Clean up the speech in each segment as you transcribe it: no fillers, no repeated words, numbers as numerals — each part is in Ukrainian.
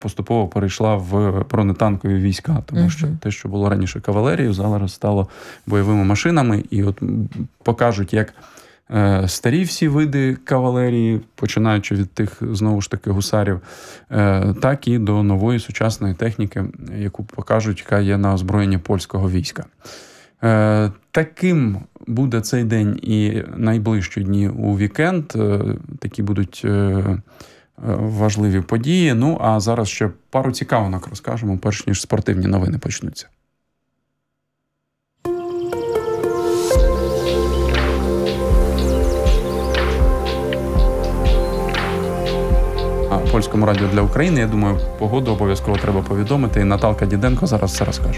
поступово перейшла в бронетанкові війська, тому що те, що було раніше кавалерією, зараз стало бойовими машинами, і от покажуть, як старі всі види кавалерії, починаючи від тих, знову ж таки, гусарів, так і до нової сучасної техніки, яку покажуть, яка є на озброєнні польського війська. Таким буде цей день і найближчі дні у вікенд. Такі будуть важливі події. Ну, а зараз ще пару цікавинок розкажемо, перш ніж спортивні новини почнуться. Польському радіо для України. Я думаю, погоду обов'язково треба повідомити. І Наталка Діденко зараз це розкаже.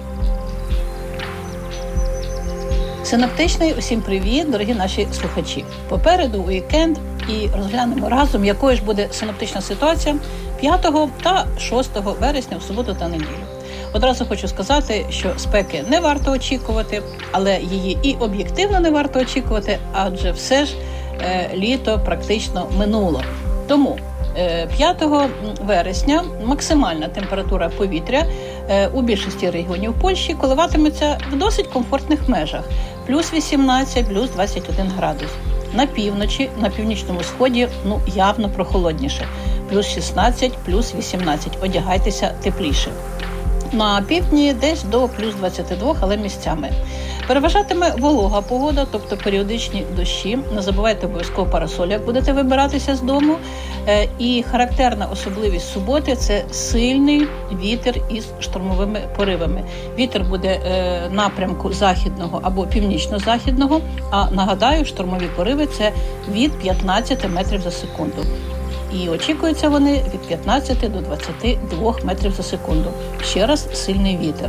Синоптичний, усім привіт, дорогі наші слухачі. Попереду уікенд і розглянемо разом, якою ж буде синоптична ситуація 5 та 6 вересня в суботу та неділю. Одразу хочу сказати, що спеки не варто очікувати, але її і об'єктивно не варто очікувати, адже все ж літо практично минуло. Тому 5 вересня максимальна температура повітря у більшості регіонів Польщі коливатиметься в досить комфортних межах – плюс 18, плюс 21 градус. На півночі, на північному сході явно прохолодніше – плюс 16, плюс 18. Одягайтеся тепліше. На півдні десь до плюс 22, але місцями. Переважатиме волога погода, тобто періодичні дощі. Не забувайте обов'язково парасоль, як будете вибиратися з дому. І характерна особливість суботи – це сильний вітер із штормовими поривами. Вітер буде напрямку західного або північно-західного, а нагадаю, штормові пориви – це від 15 метрів за секунду. І очікуються вони від 15 до 22 метрів за секунду. Ще раз сильний вітер.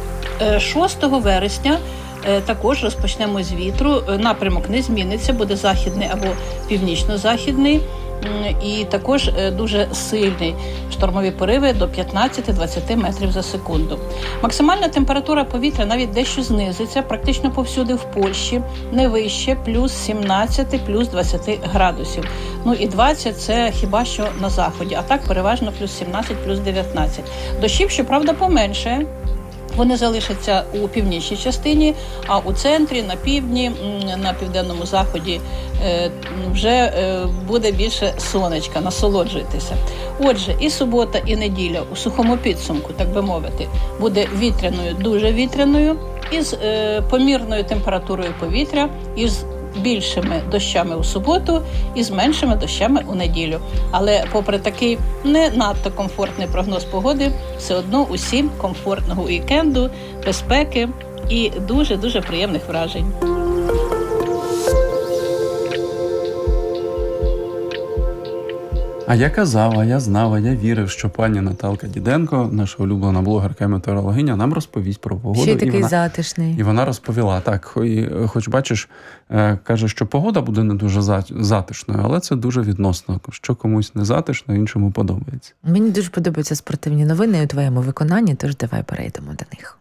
6 вересня також розпочнемо з вітру. Напрямок не зміниться, буде західний або північно-західний. І також дуже сильний штормові пориви до 15-20 метрів за секунду. Максимальна температура повітря навіть дещо знизиться, практично повсюди в Польщі, не вище, плюс 17, плюс 20 градусів. І 20 – це хіба що на заході, а так переважно плюс 17, плюс 19. Дощів, щоправда, поменшає. Вони залишаться у північній частині, а у центрі, на півдні, на південному заході вже буде більше сонечка, насолоджуйтеся. Отже, і субота, і неділя у сухому підсумку, так би мовити, буде вітряною, дуже вітряною, із помірною температурою повітря, із більшими дощами у суботу і з меншими дощами у неділю. Але попри такий не надто комфортний прогноз погоди, все одно усім комфортного вікенду, безпеки і дуже-дуже приємних вражень. А я казав, а я знав, а я вірив, що пані Наталка Діденко, наша улюблена блогерка і метеорологиня, нам розповість про погоду. Ще й такий затишний. І вона розповіла, так, хоч бачиш, каже, що погода буде не дуже затишною, але це дуже відносно. Що комусь не затишно, іншому подобається. Мені дуже подобаються спортивні новини у твоєму виконанні, тож давай перейдемо до них.